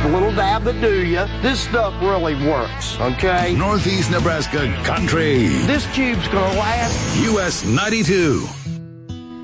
a little dab of do ya. This stuff really works, okay? Northeast Nebraska Country. This cube's gonna last. US 92.